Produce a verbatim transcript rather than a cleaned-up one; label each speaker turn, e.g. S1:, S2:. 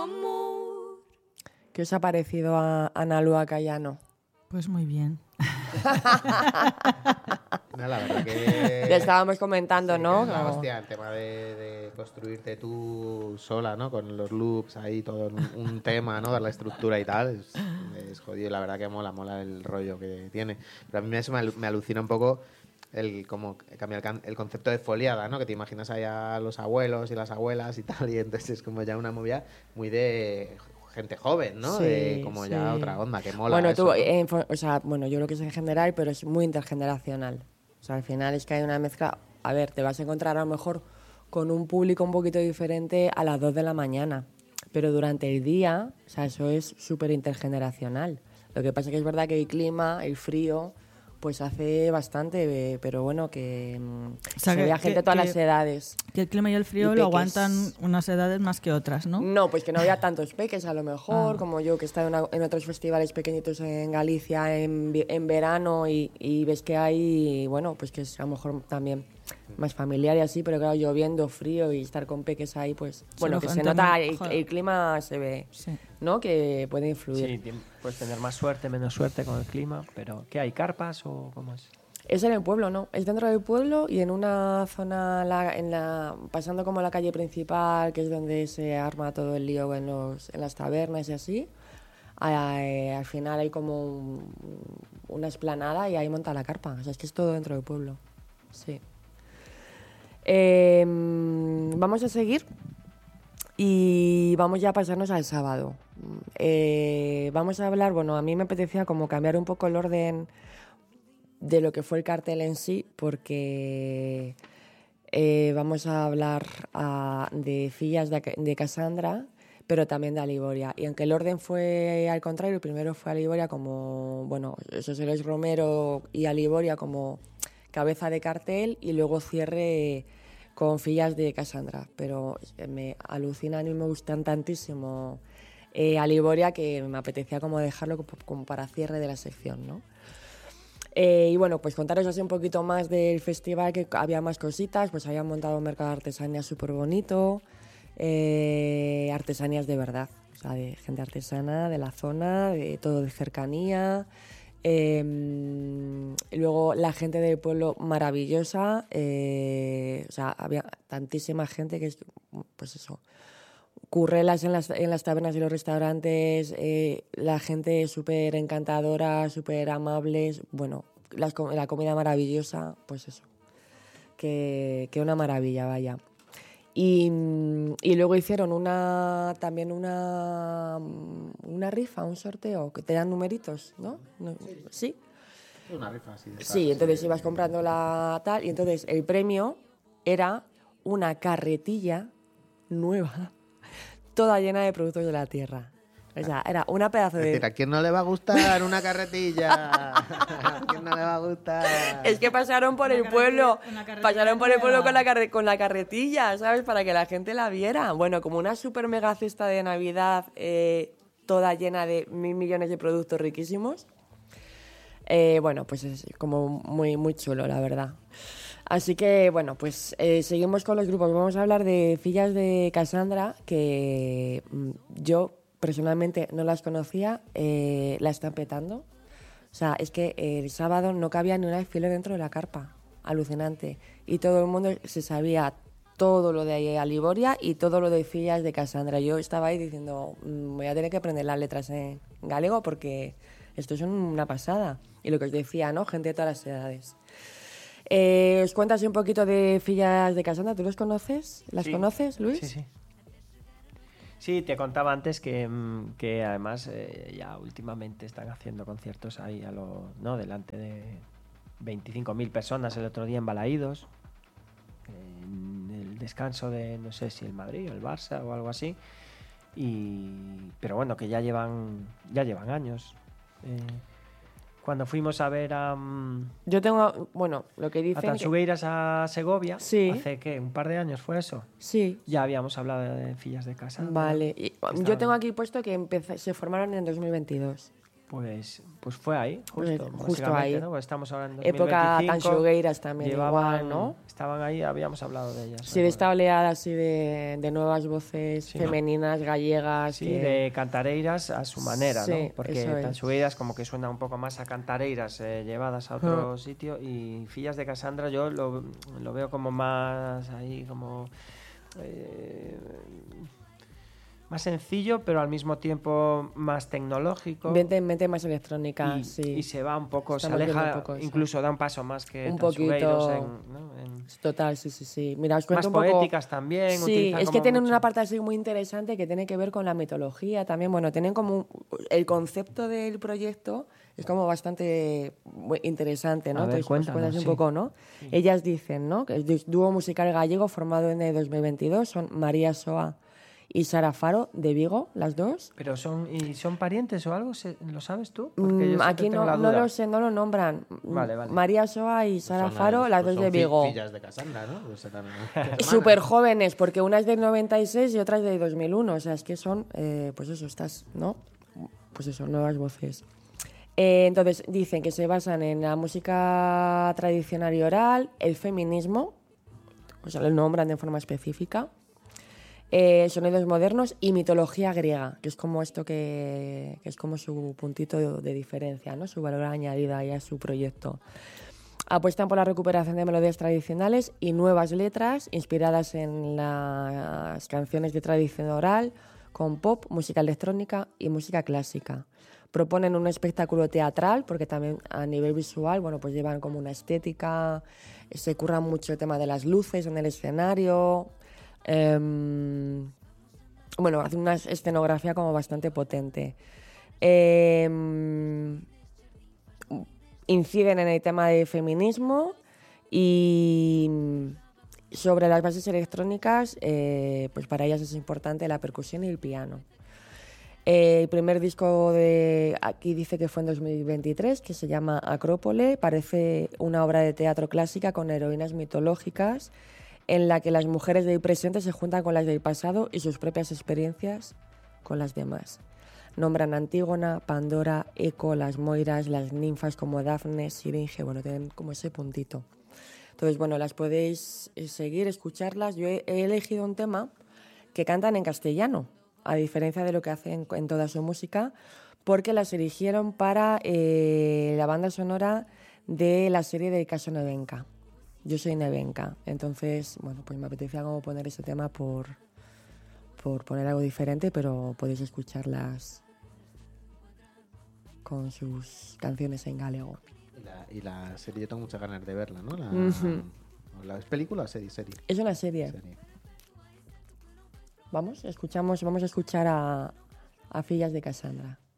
S1: ¿Qué os ha parecido a Ana Lua Cayano?
S2: Pues muy bien.
S3: No, la verdad que...
S1: Le estábamos comentando,
S3: sí,
S1: ¿no?
S3: que es la
S1: Como...
S3: hostia, el tema de, de construirte tú sola, ¿no? Con los loops ahí, todo un, un tema, ¿no? Dar la estructura y tal, es, es jodido. La verdad que mola, mola el rollo que tiene. Pero a mí eso me, alu- me alucina un poco el como cambiar el, can- el concepto de foliada, ¿no? Que te imaginas ahí a los abuelos y las abuelas y tal, y entonces es como ya una movida muy de gente joven, ¿no?
S1: Sí,
S3: de como
S1: sí.
S3: ya otra onda, que mola
S1: Bueno,
S3: eso,
S1: tú,
S3: ¿no?
S1: eh, fo- o sea, bueno, yo lo que sé en general, pero es muy intergeneracional. O sea, al final es que hay una mezcla. A ver, te vas a encontrar a lo mejor con un público un poquito diferente a las dos de la mañana, pero durante el día, o sea, eso es súper intergeneracional. Lo que pasa es que es verdad que el clima, el frío, pues hace bastante, eh, pero bueno, que mm,
S2: O sea,
S1: se
S2: que-
S1: ve a gente
S2: que-
S1: de todas
S2: que-
S1: las edades.
S2: Que el clima y el frío
S1: Y
S2: lo
S1: peques.
S2: aguantan unas edades más que otras, ¿no?
S1: No, pues que no había tantos peques a lo mejor,
S2: Ah.
S1: como yo que he estado en, a- en otros festivales pequeñitos en Galicia en, vi- en verano y, y ves que hay, bueno, pues que es a lo mejor también más familiar y así, pero claro, lloviendo, frío y estar con peques ahí, pues bueno, que se
S2: gente
S1: nota,
S2: muy-
S1: el,
S2: joder.
S1: el clima se ve,
S2: Sí.
S1: ¿no? Que puede influir.
S4: Sí, tien- puedes tener más suerte, menos suerte con el clima, pero ¿qué hay? ¿Carpas o cómo es?
S1: Es en el pueblo, ¿no? Es dentro del pueblo y en una zona, la- en la, pasando como la calle principal, que es donde se arma todo el lío en, los, en las tabernas y así. Eh, al final hay como un- una esplanada y ahí monta la carpa. O sea, es que es todo dentro del pueblo. Sí. Eh, vamos a seguir y vamos ya a pasarnos al sábado. Eh, vamos a hablar, bueno, a mí me apetecía como cambiar un poco el orden de lo que fue el cartel en sí, porque eh, vamos a hablar ah, de Fillas de, de Cassandra, pero también de Aliboria. Y aunque el orden fue al contrario, el primero fue Aliboria como, bueno, José Luis Romero y Aliboria como cabeza de cartel y luego cierre con Fillas de Cassandra. Pero me alucinan y me gustan tantísimo eh, Aliboria que me apetecía como dejarlo como, como para cierre de la sección, ¿no? Eh, y bueno, pues contaros así un poquito más del festival, que había más cositas, pues habían montado un mercado de artesanías súper bonito, eh, artesanías de verdad, o sea, de gente artesana de la zona, de todo de cercanía. Eh, y luego la gente del pueblo maravillosa, eh, o sea, había tantísima gente que es, pues eso, currelas en las, en las tabernas y los restaurantes, eh, la gente súper encantadora, súper amables, bueno, las co- la comida maravillosa, pues eso, que, que una maravilla, vaya. Y, mm, y luego hicieron una también una, una rifa, un sorteo, que te dan numeritos, ¿no? No- ¿Sí?
S3: Una rifa así de
S1: Sí,
S3: esas,
S1: entonces
S3: sí.
S1: ibas comprando la tal y entonces el premio era una carretilla nueva, toda llena de productos de la tierra. O sea, era una pedazo
S3: Es decir,
S1: de...
S3: ¿a quién no le va a gustar una carretilla? ¿A quién no le va a gustar?
S1: Es que pasaron por
S2: Una
S1: el
S2: carretilla-
S1: pueblo,
S2: una carretilla
S1: pasaron por el pueblo
S2: nueva.
S1: con la, carre- con la carretilla, ¿sabes? Para que la gente la viera. Bueno, como una super mega cesta de Navidad, eh, toda llena de mil millones de productos riquísimos. Eh, bueno, pues es como muy, muy chulo, la verdad. Así que, bueno, pues eh, seguimos con los grupos. Vamos a hablar de Fillas de Cassandra, que mm, yo personalmente no las conocía, eh, la están petando. O sea, es que el sábado no cabía ni un alfiler dentro de la carpa. Alucinante. Y todo el mundo se sabía todo lo de Aliboria y todo lo de Fillas de Cassandra. Yo estaba ahí diciendo, mm, voy a tener que aprender las letras en galego porque esto es una pasada. Y lo que os decía, ¿no? Gente de todas las edades. Eh, ¿Os cuentas un poquito de Fillas de Cassandra? ¿Tú los conoces? ¿Las
S4: Sí.
S1: conoces, Luis?
S4: Sí, sí. Sí, te contaba antes que, mm, que además eh, ya últimamente están haciendo conciertos ahí a lo, ¿no? delante de veinticinco mil personas el otro día en Balaídos, en el descanso de no sé si el Madrid o el Barça o algo así. Y, pero bueno, que ya llevan ya llevan años. Eh, cuando fuimos a ver a, mm,
S1: Yo tengo, bueno, lo que
S4: a
S1: dicen que...
S4: Tansugueiras a Segovia,
S1: Sí.
S4: hace ¿qué? Un par de años fue eso.
S1: Sí,
S4: Ya habíamos hablado de Fillas de Casa.
S1: vale. Y, yo
S4: Estaban-
S1: tengo aquí puesto que empezó- se formaron en dos mil veintidós.
S4: Pues, pues fue ahí,
S1: Pues
S4: justo,
S1: justo
S4: básicamente,
S1: ahí.
S4: ¿no? Pues estamos ahora en
S1: Época tan
S4: dos mil veinticinco,
S1: xogueiras también
S4: llevaban,
S1: igual, ¿no?
S4: Estaban ahí, habíamos hablado de ellas.
S1: Sí, de esta oleada así de, de nuevas voces
S4: Sí.
S1: femeninas, gallegas.
S4: Sí,
S1: que...
S4: de cantareiras a su manera,
S1: Sí,
S4: ¿no? Porque
S1: eso es.
S4: Tanxugueiras como que suena un poco más a cantareiras eh, llevadas a otro sitio, y Fillas de Casandra yo lo, lo veo como más ahí, como... eh, más sencillo, pero al mismo tiempo más tecnológico.
S1: Mete, mete más electrónica,
S4: y,
S1: sí.
S4: y se va un poco,
S1: Estamos
S4: se aleja,
S1: viendo un poco eso.
S4: incluso da un paso más que
S1: Un
S4: Tanxugueiros
S1: poquito.
S4: en, ¿no? en-
S1: Total, sí, sí, sí. Mira, os cuento
S4: más
S1: un poco...
S4: poéticas también.
S1: Sí,
S4: utilizan
S1: es que
S4: como
S1: tienen
S4: mucho-
S1: una parte así muy interesante que tiene que ver con la mitología también. Bueno, tienen como un- el concepto del proyecto es como bastante bu- interesante, ¿no?
S4: A ver,
S1: Entonces, pues,
S4: cuéntanos,
S1: cuentas un
S4: sí.
S1: poco, ¿no? Ellas dicen, ¿no? Que es dúo musical gallego formado en el dos mil veintidós, son María Soa y Sara Faro de Vigo, las dos.
S4: Pero son, ¿y son parientes o algo? ¿Se- ¿Lo sabes tú?
S1: Mm,
S4: yo siempre
S1: aquí
S4: tengo
S1: no,
S4: la
S1: no
S4: duda.
S1: lo sé, no lo nombran.
S4: Vale, vale.
S1: María Soa y Sara
S3: Son
S1: Faro, las
S3: pues
S1: dos de
S3: son fi-
S1: Vigo.
S3: Fillas de Casandra, ¿no? Pues serán
S1: Súper jóvenes, porque una es del noventa y seis y otra es del dos mil uno. O sea, es que son, eh, pues eso, estas, ¿no? Pues eso, nuevas voces. Eh, entonces, dicen que se basan en la música tradicional y oral, el feminismo, o sea, lo nombran de forma específica, eh, sonidos modernos y mitología griega, que es como esto que, que es como su puntito de, de diferencia, ¿no? Su valor añadido ahí a su proyecto. Apuestan por la recuperación de melodías tradicionales y nuevas letras inspiradas en las canciones de tradición oral, con pop, música electrónica y música clásica. Proponen un espectáculo teatral, porque también a nivel visual, bueno, pues llevan como una estética, se curran mucho el tema de las luces en el escenario. Eh, bueno, hacen una escenografía como bastante potente. Eh, inciden en el tema de feminismo y sobre las bases electrónicas, eh, pues para ellas es importante la percusión y el piano. Eh, el primer disco de aquí dice que fue en dos mil veintitrés, que se llama Acrópole, parece una obra de teatro clásica con heroínas mitológicas en la que las mujeres del presente se juntan con las del pasado y sus propias experiencias con las demás. Nombran Antígona, Pandora, Eco, las Moiras, las ninfas como Dafne, Siringe, bueno, tienen como ese puntito. Entonces, bueno, las podéis seguir, escucharlas. Yo he, he elegido un tema que cantan en castellano, a diferencia de lo que hacen en toda su música, porque las eligieron para eh, la banda sonora de la serie del caso Nevenka. Yo soy Nevenka, entonces, bueno, pues me apetecía como poner ese tema por, por poner algo diferente, pero podéis escucharlas con sus canciones en galego.
S3: Y la, y la serie, yo tengo muchas ganas de verla, ¿no? La,
S1: Ujú.
S3: la ¿es película o serie? Serie.
S1: Es una serie.
S3: Serie.
S1: Vamos, escuchamos, vamos a escuchar a, a Fillas de Casandra.